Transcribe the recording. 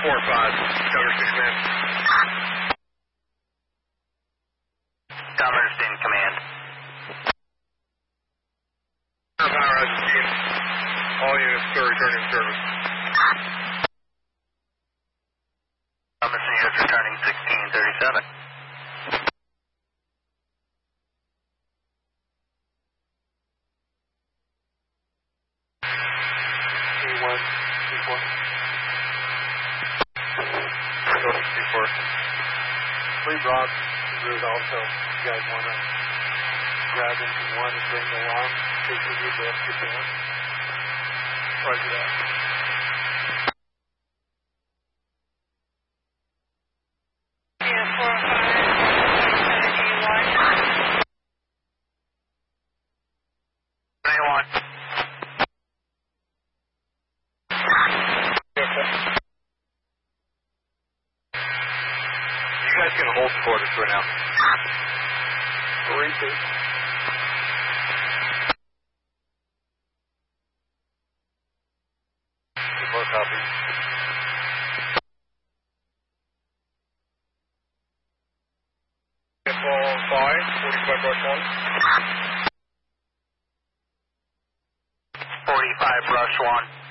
Commerce in command. Commerce in command. Power as a team. All units are returning to service. Commerce units returning 1637. Lee Brock is also, you guys want to grab into one and bring the alarm, take with you the extra down. Roger that. Yeah, 405, 21. You guys can hold for us right now. 3-2. More copy. Ball 5, 45 brush 1. 45 brush 1.